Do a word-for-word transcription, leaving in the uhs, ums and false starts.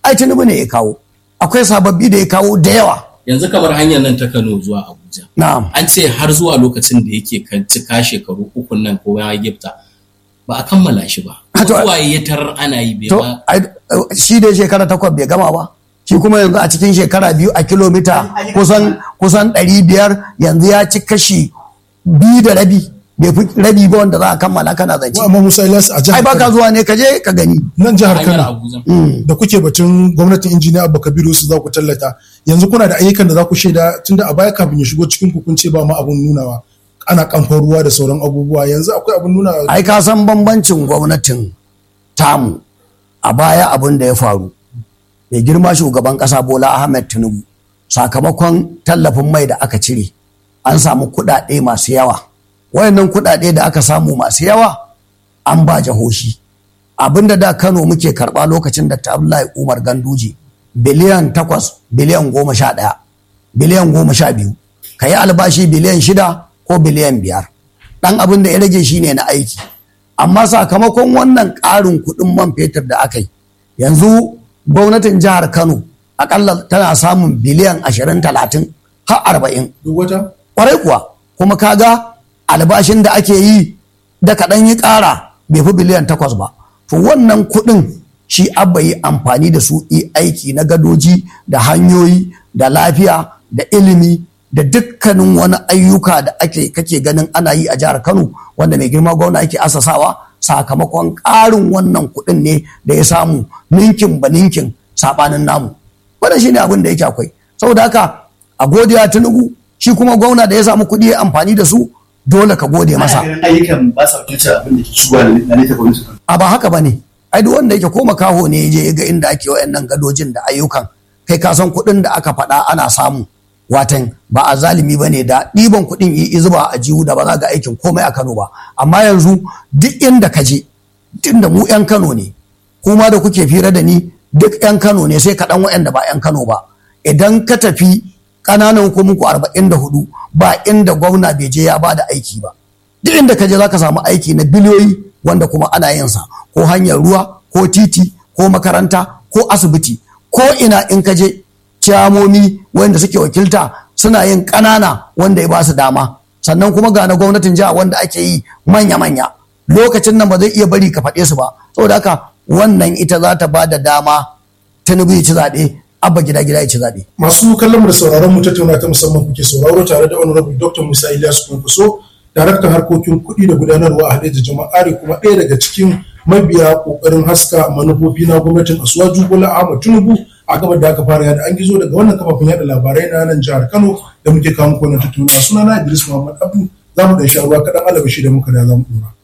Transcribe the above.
ai Tinubu ne ya kawo, akwai sababbi da ya kawo da yawa. Yanzu kamar hanyar nan ta Kano zuwa Abuja. Na'am. An ce har zuwa lokacin da yake kan cika shekaru uku nan ko ya gifta ba a kammala shi ba. Zuwa ya tarar ana yi bai ba. Shi dai shekara takwas bai gama ba. Shi kuma yanzu a cikin shekara biyu a kilomita kusan kusan ɗari biyar yanzu ya ci kashi biyu da rabi. Bai fi rabi ba wanda za a kammala kana zance. Amma Musa Ilyas a jihar Ai baka zuwa ne ka je ka gani. Nan jihar Kano da kuke batun gwamnatin injiniya Abba Kabiru su za ku tallata. Yanzu kuna da ayyukan da za ku shaida tunda a baya kafin ya shigo cikin ku kun ce ba ma abun nunawa. Ana kamfan ruwa da sauran abubuwa. Yanzu akwai abun nunawa. Ai ka san bambancin gwamnatin tamu a baya abun da ya faru. Mai girma shugaban kasa Bola Ahmed Tinubu sakamakon tallafin mai da aka cire an samu kuɗaɗe masu yawa. Wayannan kuɗaɗe da aka samu masu yawa an ba jihohi. Abinda da Kano muke karɓa lokacin da ta Abdullahi Umar Ganduje biliyan takwas biliyan goma sha ɗaya biliyan goma sha biyu ka yi albashi biliyan shida ko biliyan biyar ɗan abin da ya rage shi ne na aiki. Amma sakamakon wannan ƙarin kuɗin man fetur da aka yi yanzu gwamnatin jihar Kano akalla tana samun biliyan ashirin talatin har arba'in. Duk wata? Kwarai kuwa kuma kaga albashin da ake yi da kaɗan yi ƙara bai fi biliyan takwas ba. To wannan kuɗin shi Abba yi amfani da su yi aiki na gadoji da hanyoyi da lafiya da ilimi da dukkanin wani ayyuka da ake kake ganin ana yi a jihar Kano wanda mai girma gwamna ake asasawa sakamakon ƙarin wannan kuɗin ne da ya samu ninkin ba ninkin saɓanin namu. Wannan shi ne abin da yake akwai. Saboda haka a godiya Tinubu shi kuma gwamna da ya samu kuɗi ya amfani da su dole ka gode masa. Ayyukan ba sa wakiltar abin da ke shigowa da ne ta gwamnati. A ba haka ba ne. Ai duk wanda yake ko makaho ne ya je ga inda ake wayannan gadojin da ayyukan kai ka san kuɗin da aka faɗa ana samu. Watan ba a zalimi ba ne da ɗiban kuɗin yi zuba a jihu da ba za ga aikin komai a Kano ba. Amma yanzu duk inda ka je, tunda mu 'yan Kano ne, kuma da kuke fira da ni duk 'yan Kano ne sai kaɗan waɗanda ba 'yan Kano ba. Idan ka tafi ƙananan hukuminku arba'in da hudu ba inda gwamna bai je ya ba da aiki ba. Duk inda ka je za ka samu aiki na biliyoyi wanda kuma ana yin sa ko hanyar ruwa ko titi ko makaranta ko asibiti ko ina in ka je ciyamomi wanda suke wakilta suna yin ƙanana wanda ya ba su dama sannan kuma ga na gwamnatin jiha wanda ake yi manya-manya lokacin nan ba zai iya bari ka faɗe su ba saboda haka wannan ita za ta ba da dama Tinubu ya ci zaɓe Abba gida gida ya ci zaɓe. Masu kallon mu da sauraron mu tattauna ta musamman kuke sauraro tare da Honorable Doctor Musa Ilyas Kwankwaso, daraktan harkokin kuɗi da gudanarwa a Hadeja Jama'are kuma ɗaya daga cikin mabiya ƙoƙarin haska manufofi na gwamnatin Asuwaju Bola Ahmed Tinubu a gabar da aka fara yada an gizo daga wannan kafafen yada labarai na nan jihar Kano da muke kawo muku wannan tattauna. Sunana Idris Muhammad Abdu, za mu ɗan sha ruwa kaɗan alabashi da muka da za mu ɗora.